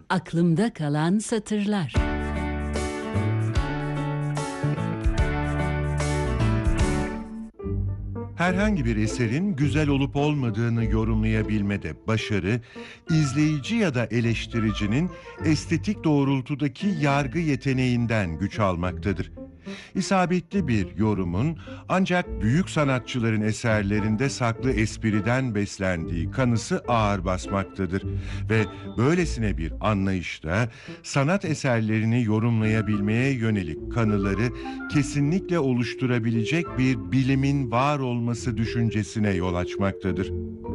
Aklımda kalan satırlar. Herhangi bir eserin güzel olup olmadığını yorumlayabilmede başarı, izleyici ya da eleştiricinin estetik doğrultudaki yargı yeteneğinden güç almaktadır. İsabetli bir yorumun ancak büyük sanatçıların eserlerinde saklı espriden beslendiği kanısı ağır basmaktadır ve böylesine bir anlayışta sanat eserlerini yorumlayabilmeye yönelik kanıları kesinlikle oluşturabilecek bir bilimin var olması düşüncesine yol açmaktadır.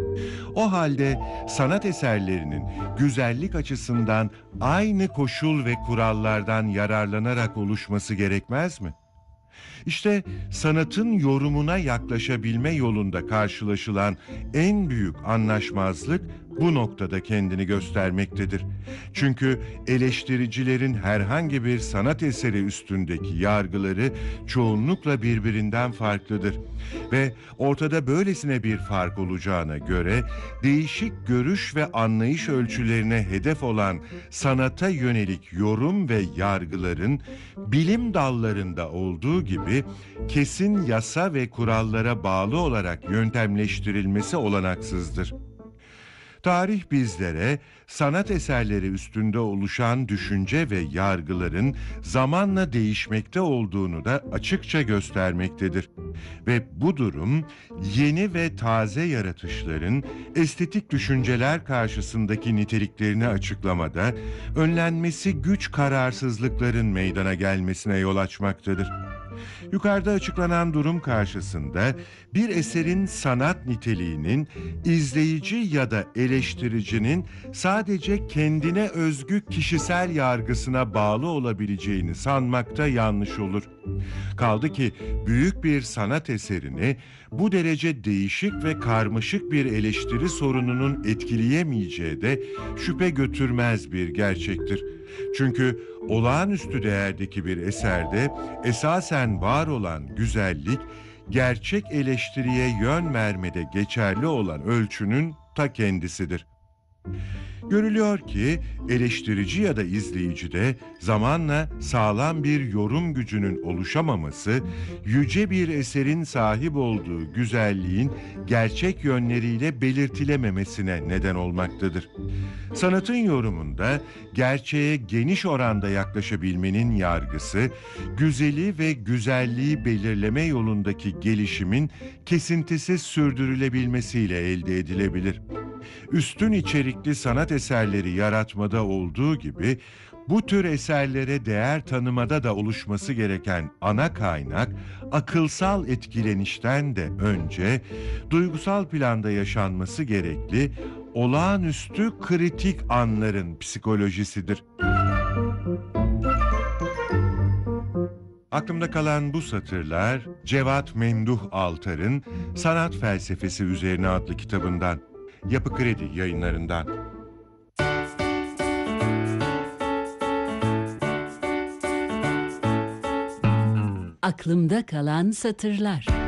O halde sanat eserlerinin güzellik açısından aynı koşul ve kurallardan yararlanarak oluşması gerekmez mi? İşte sanatın yorumuna yaklaşabilme yolunda karşılaşılan en büyük anlaşmazlık bu noktada kendini göstermektedir. Çünkü eleştiricilerin herhangi bir sanat eseri üstündeki yargıları çoğunlukla birbirinden farklıdır. Ve ortada böylesine bir fark olacağına göre değişik görüş ve anlayış ölçülerine hedef olan sanata yönelik yorum ve yargıların bilim dallarında olduğu gibi kesin yasa ve kurallara bağlı olarak yöntemleştirilmesi olanaksızdır. Tarih bizlere sanat eserleri üstünde oluşan düşünce ve yargıların zamanla değişmekte olduğunu da açıkça göstermektedir. Ve bu durum yeni ve taze yaratışların estetik düşünceler karşısındaki niteliklerini açıklamada önlenmesi güç kararsızlıkların meydana gelmesine yol açmaktadır. Yukarıda açıklanan durum karşısında bir eserin sanat niteliğinin izleyici ya da eleştiricinin sadece kendine özgü kişisel yargısına bağlı olabileceğini sanmakta yanlış olur. Kaldı ki büyük bir sanat eserini bu derece değişik ve karmaşık bir eleştiri sorununun etkileyemeyeceği de şüphe götürmez bir gerçektir. Çünkü olağanüstü değerdeki bir eserde esasen var olan güzellik, gerçek eleştiriye yön vermede geçerli olan ölçünün ta kendisidir. Görülüyor ki eleştirici ya da izleyicide zamanla sağlam bir yorum gücünün oluşamaması, yüce bir eserin sahip olduğu güzelliğin gerçek yönleriyle belirtilememesine neden olmaktadır. Sanatın yorumunda gerçeğe geniş oranda yaklaşabilmenin yargısı, güzeli ve güzelliği belirleme yolundaki gelişimin kesintisiz sürdürülebilmesiyle elde edilebilir. Üstün içerikli sanat eserleri yaratmada olduğu gibi bu tür eserlere değer tanımada da oluşması gereken ana kaynak akılsal etkilenişten de önce duygusal planda yaşanması gerekli olağanüstü kritik anların psikolojisidir. Aklımda kalan bu satırlar Cevat Memduh Altar'ın Sanat Felsefesi Üzerine adlı kitabından. Yapı Kredi Yayınlarından. Aklımda kalan satırlar.